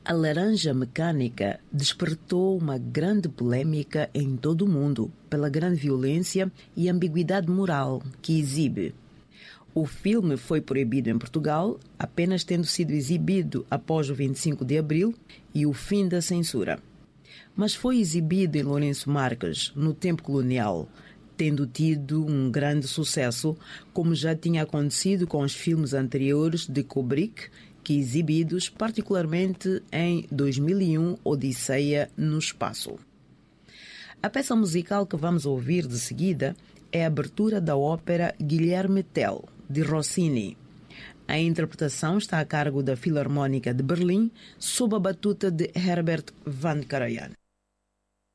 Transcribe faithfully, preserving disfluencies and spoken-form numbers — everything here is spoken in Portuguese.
A Laranja Mecânica despertou uma grande polêmica em todo o mundo pela grande violência e ambiguidade moral que exibe. O filme foi proibido em Portugal, apenas tendo sido exibido após o vinte e cinco de abril e o fim da censura. Mas foi exibido em Lourenço Marques, no tempo colonial, tendo tido um grande sucesso, como já tinha acontecido com os filmes anteriores de Kubrick, que exibidos particularmente em dois mil e um, Odisseia no Espaço. A peça musical que vamos ouvir de seguida é a abertura da ópera Guilherme Tell, de Rossini. A interpretação está a cargo da Filarmónica de Berlim, sob a batuta de Herbert van Karajan.